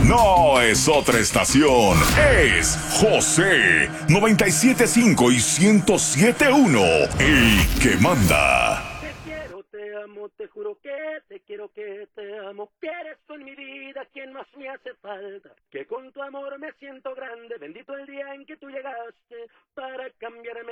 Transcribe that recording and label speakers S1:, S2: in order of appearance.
S1: No es otra estación, es José 97.5 y 107.1, el que manda.
S2: Te quiero, te amo, te juro que te quiero, que te amo, que eres tú en mi vida quien más me hace falta, que con tu amor me siento grande, bendito el día en que tú llegaste para cambiarme